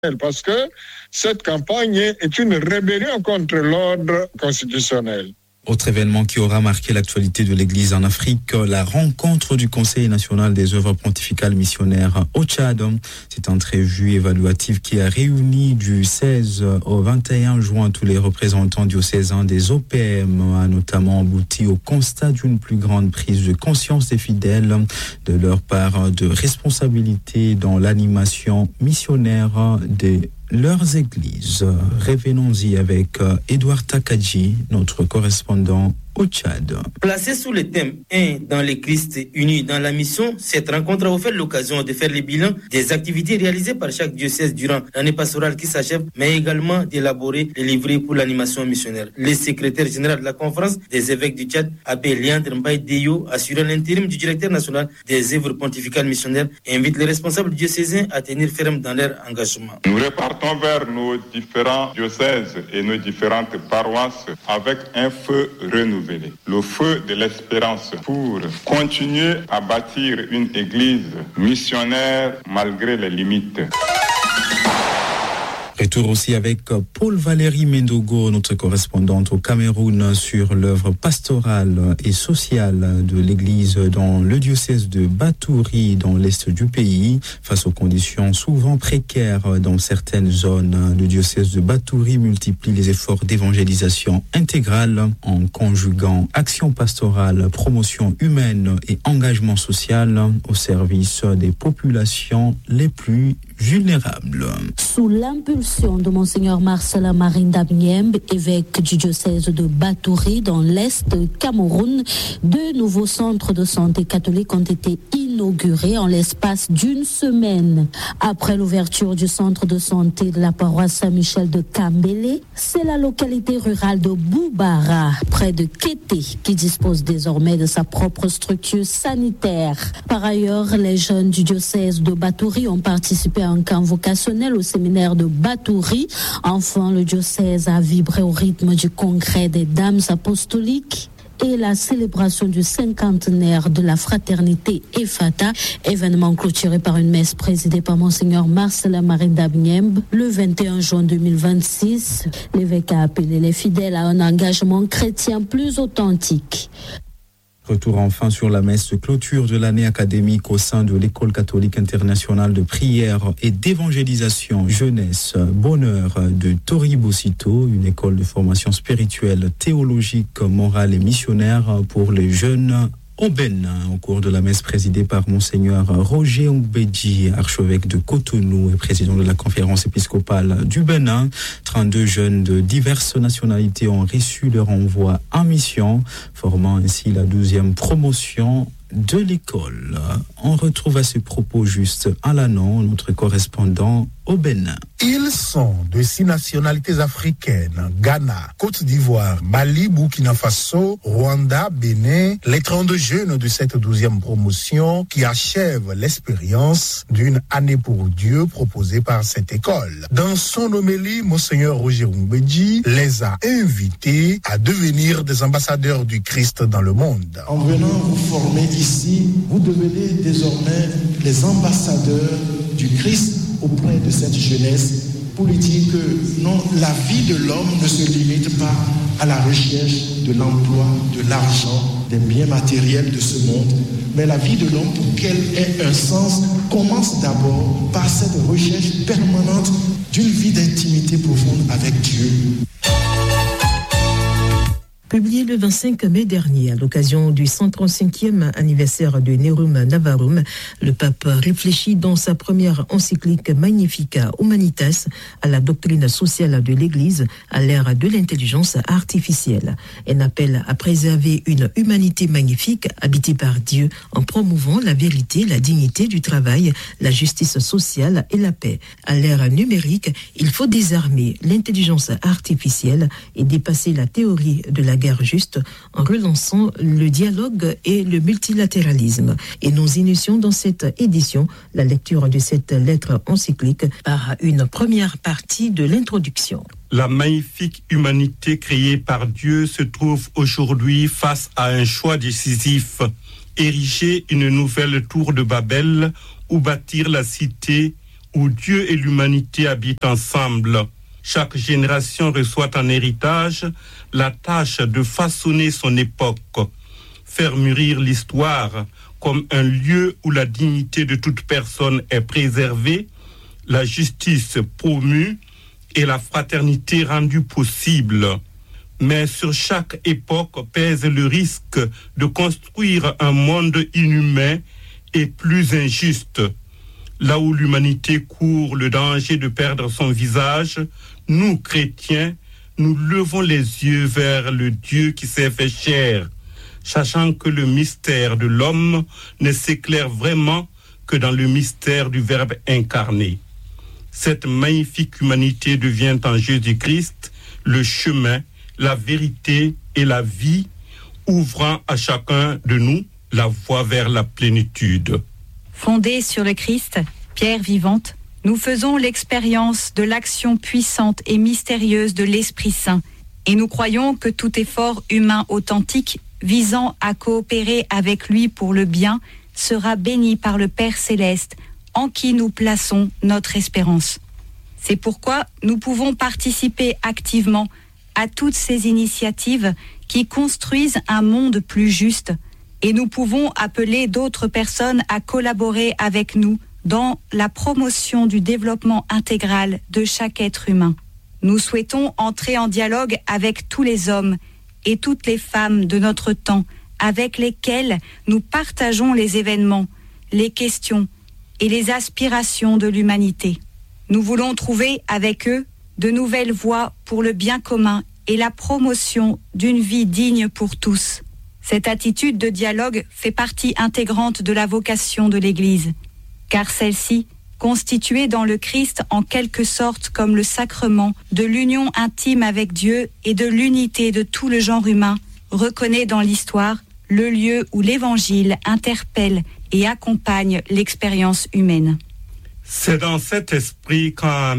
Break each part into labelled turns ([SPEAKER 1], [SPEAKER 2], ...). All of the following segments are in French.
[SPEAKER 1] parce que cette campagne est une rébellion contre l'ordre constitutionnel.
[SPEAKER 2] Autre événement qui aura marqué l'actualité de l'Église en Afrique, la rencontre du Conseil national des œuvres pontificales missionnaires au Tchad. C'est une entrevue évaluative qui a réuni du 16 au 21 juin tous les représentants diocésains des OPM, a notamment abouti au constat d'une plus grande prise de conscience des fidèles de leur part de responsabilité dans l'animation missionnaire des leurs églises. Revenons-y avec Edouard Takadji, notre correspondant au Tchad.
[SPEAKER 3] Placé sous le thème 1 dans les Christ unis dans la mission, cette rencontre a offert l'occasion de faire le bilan des activités réalisées par chaque diocèse durant l'année pastorale qui s'achève, mais également d'élaborer les livrets pour l'animation missionnaire. Le secrétaire général de la conférence des évêques du Tchad, Abbé Léandre Mbaye Deyo, assurant l'intérim du directeur national des œuvres pontificales missionnaires, invite les responsables diocésains à tenir ferme dans leur engagement.
[SPEAKER 4] Nous repartons vers nos différents diocèses et nos différentes paroisses avec un feu renouvelé. Le feu de l'espérance pour continuer à bâtir une église missionnaire malgré les limites.
[SPEAKER 2] Retour aussi avec Paul Valéry Mendogo, notre correspondante au Cameroun, sur l'œuvre pastorale et sociale de l'Église dans le diocèse de Batouri, dans l'est du pays. Face aux conditions souvent précaires dans certaines zones, le diocèse de Batouri multiplie les efforts d'évangélisation intégrale en conjuguant action pastorale, promotion humaine et engagement social au service des populations les plus vulnérables.
[SPEAKER 5] Sous l'impulsion de Monseigneur Marcel Marinda Niembe, évêque du diocèse de Batouri dans l'Est Cameroun, 2 nouveaux centres de santé catholiques ont été inaugurés en l'espace d'une semaine. Après l'ouverture du centre de santé de la paroisse Saint-Michel de Kambélé, c'est la localité rurale de Boubara, près de Kété, qui dispose désormais de sa propre structure sanitaire. Par ailleurs, les jeunes du diocèse de Batouri ont participé à un camp vocationnel au séminaire de Batouri. Enfin, le diocèse a vibré au rythme du congrès des dames apostoliques et la célébration du 50aire de la fraternité Efata, événement clôturé par une messe présidée par Monseigneur Marcel Marinda Niembe le 21 juin 2026. L'évêque a appelé les fidèles à un engagement chrétien plus authentique.
[SPEAKER 2] Retour enfin sur la messe de clôture de l'année académique au sein de l'École catholique internationale de prière et d'évangélisation jeunesse Bonheur de Toribocito, une école de formation spirituelle, théologique, morale et missionnaire pour les jeunes au Bénin, au cours de la messe présidée par Monseigneur Roger Oubedji, archevêque de Cotonou et président de la conférence épiscopale du Bénin. 32 jeunes de diverses nationalités ont reçu leur envoi en mission, formant ainsi la 12e promotion de l'école. On retrouve à ce propos juste Alanon, notre correspondant au Bénin.
[SPEAKER 6] Ils sont de 6 nationalités africaines: Ghana, Côte d'Ivoire, Mali, Burkina Faso, Rwanda, Bénin. Les 32 jeunes de cette 12e promotion qui achèvent l'expérience d'une année pour Dieu proposée par cette école. Dans son homélie, Monseigneur Roger Oubedji les a invités à devenir des ambassadeurs du Christ dans le monde.
[SPEAKER 7] En venant vous former ici, vous devenez désormais les ambassadeurs du Christ auprès de cette jeunesse pour lui dire que non, la vie de l'homme ne se limite pas à la recherche de l'emploi, de l'argent, des biens matériels de ce monde, mais la vie de l'homme, pour qu'elle ait un sens, commence d'abord par cette recherche permanente d'une vie d'intimité profonde avec Dieu.
[SPEAKER 8] Publié le 25 mai dernier à l'occasion du 135e anniversaire de Nerum Navarum, le pape réfléchit dans sa première encyclique Magnificat Humanitas à la doctrine sociale de l'Église à l'ère de l'intelligence artificielle. Un appel à préserver une humanité magnifique habitée par Dieu en promouvant la vérité, la dignité du travail, la justice sociale et la paix. À l'ère numérique, il faut désarmer l'intelligence artificielle et dépasser la théorie de la guerre juste en relançant le dialogue et le multilatéralisme. Et nous initions dans cette édition la lecture de cette lettre encyclique par une première partie de l'introduction.
[SPEAKER 9] La magnifique humanité créée par Dieu se trouve aujourd'hui face à un choix décisif: ériger une nouvelle tour de Babel ou bâtir la cité où Dieu et l'humanité habitent ensemble. Chaque génération reçoit en héritage la tâche de façonner son époque, faire mûrir l'histoire comme un lieu où la dignité de toute personne est préservée, la justice promue et la fraternité rendue possible. Mais sur chaque époque pèse le risque de construire un monde inhumain et plus injuste. Là où l'humanité court le danger de perdre son visage, nous, chrétiens, nous levons les yeux vers le Dieu qui s'est fait chair, sachant que le mystère de l'homme ne s'éclaire vraiment que dans le mystère du Verbe incarné. Cette magnifique humanité devient en Jésus-Christ le chemin, la vérité et la vie, ouvrant à chacun de nous la voie vers la plénitude.
[SPEAKER 10] Fondée sur le Christ, pierre vivante, nous faisons l'expérience de l'action puissante et mystérieuse de l'Esprit Saint, et nous croyons que tout effort humain authentique visant à coopérer avec lui pour le bien sera béni par le Père Céleste, en qui nous plaçons notre espérance. C'est pourquoi nous pouvons participer activement à toutes ces initiatives qui construisent un monde plus juste, et nous pouvons appeler d'autres personnes à collaborer avec nous dans la promotion du développement intégral de chaque être humain. Nous souhaitons entrer en dialogue avec tous les hommes et toutes les femmes de notre temps, avec lesquels nous partageons les événements, les questions et les aspirations de l'humanité. Nous voulons trouver avec eux de nouvelles voies pour le bien commun et la promotion d'une vie digne pour tous. Cette attitude de dialogue fait partie intégrante de la vocation de l'Église, car celle-ci, constituée dans le Christ en quelque sorte comme le sacrement de l'union intime avec Dieu et de l'unité de tout le genre humain, reconnaît dans l'histoire le lieu où l'Évangile interpelle et accompagne l'expérience humaine.
[SPEAKER 9] C'est dans cet esprit qu'en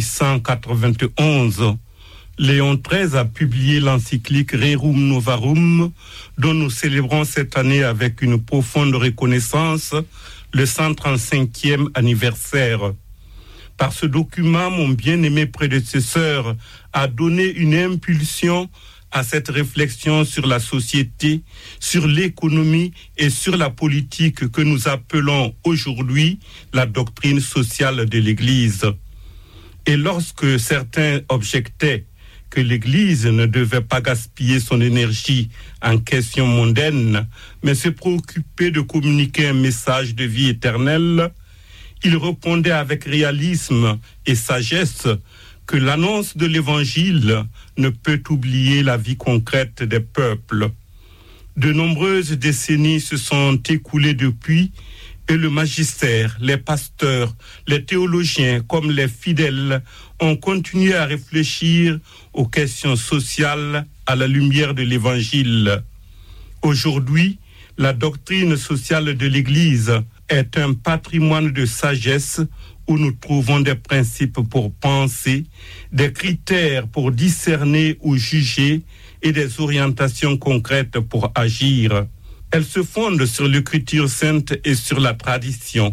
[SPEAKER 9] 1891, Léon XIII a publié l'encyclique Rerum Novarum, dont nous célébrons cette année avec une profonde reconnaissance le 135e anniversaire. Par ce document, mon bien-aimé prédécesseur a donné une impulsion à cette réflexion sur la société, sur l'économie et sur la politique que nous appelons aujourd'hui la doctrine sociale de l'Église. Et lorsque certains objectaient que l'Église ne devait pas gaspiller son énergie en questions mondaines, mais se préoccuper de communiquer un message de vie éternelle, il répondait avec réalisme et sagesse que l'annonce de l'Évangile ne peut oublier la vie concrète des peuples. De nombreuses décennies se sont écoulées depuis, et le magistère, les pasteurs, les théologiens comme les fidèles ont continué à réfléchir aux questions sociales à la lumière de l'Évangile. Aujourd'hui, la doctrine sociale de l'Église est un patrimoine de sagesse où nous trouvons des principes pour penser, des critères pour discerner ou juger et des orientations concrètes pour agir. Elle se fonde sur l'écriture sainte et sur la tradition.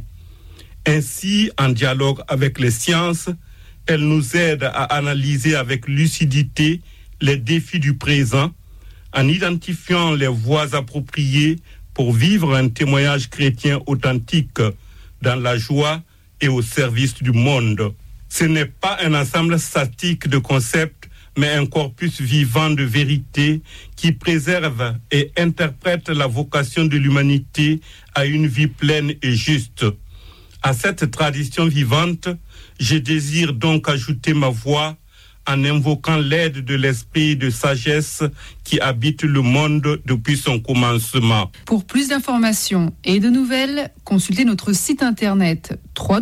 [SPEAKER 9] Ainsi, en dialogue avec les sciences, elle nous aide à analyser avec lucidité les défis du présent, en identifiant les voies appropriées pour vivre un témoignage chrétien authentique dans la joie et au service du monde. Ce n'est pas un ensemble statique de concepts, mais un corpus vivant de vérité qui préserve et interprète la vocation de l'humanité à une vie pleine et juste. À cette tradition vivante, je désire donc ajouter ma voix en invoquant l'aide de l'esprit de sagesse qui habite le monde depuis son commencement.
[SPEAKER 11] Pour plus d'informations et de nouvelles, consultez notre site internet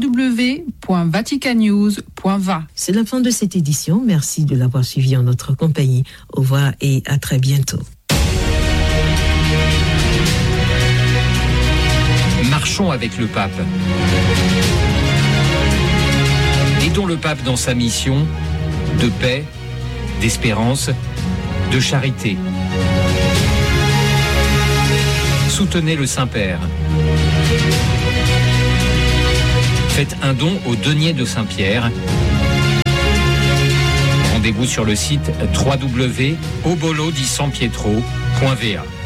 [SPEAKER 11] www.vaticannews.va.
[SPEAKER 8] C'est la fin de cette édition. Merci de l'avoir suivi en notre compagnie. Au revoir et à très bientôt.
[SPEAKER 12] Marchons avec le pape. Aidons le pape dans sa mission de paix, d'espérance, de charité. Soutenez le Saint-Père. faites un don au Denier de Saint-Pierre. Rendez-vous sur le site www.obolo-di-san-pietro.va.